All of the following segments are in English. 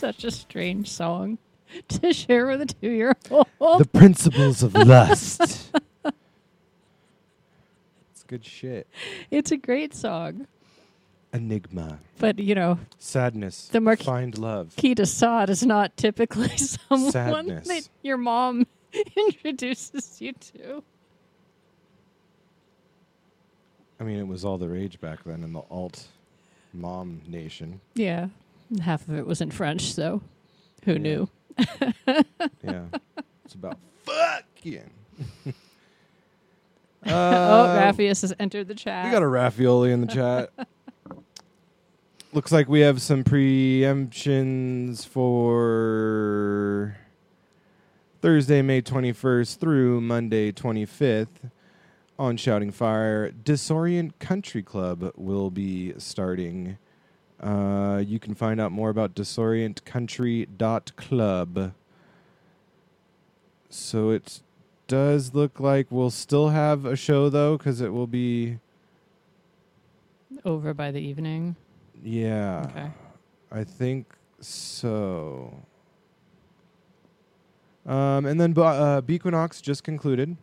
such a strange song to share with a 2-year-old. The Principles of Lust. It's good shit. It's a great song. Enigma. But, Sadness. The Marquis Find love. de Sade is not typically someone Sadness. that your mom introduces you to. I mean, it was all the rage back then in the alt mom nation. Yeah. Half of it was in French, so who knew? Yeah. It's about fucking. Raphaeus has entered the chat. We got a Raffaele in the chat. Looks like we have some preemptions for Thursday, May 21st through Monday, 25th on Shouting Fire. Disorient Country Club will be starting. You can find out more about disorientcountry.club. So it does look like we'll still have a show, though, because it will be... over by the evening. Yeah. Okay. I think so. And then Bequinox just concluded.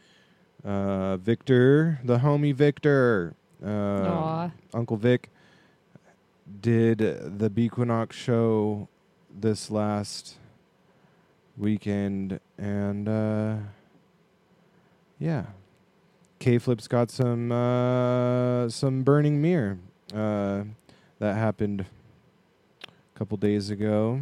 Victor, the homie Victor, Uncle Vic, did the Bequinox show this last weekend, and yeah, K-Flip's got some Burning Mirror that happened a couple days ago.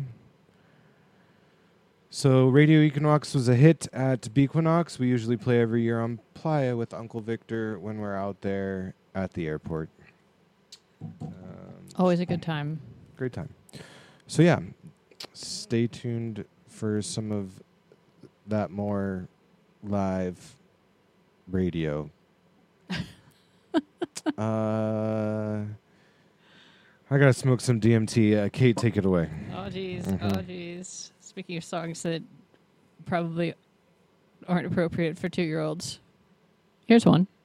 So Radio Equinox was a hit at Bequinox. We usually play every year on Playa with Uncle Victor when we're out there at the airport. Always a good time. Great time. So yeah, stay tuned for some of that more live radio. I gotta smoke some DMT. Kate, take it away. Oh, jeez. Oh, jeez. Speaking of songs that probably aren't appropriate for 2-year-olds, here's one.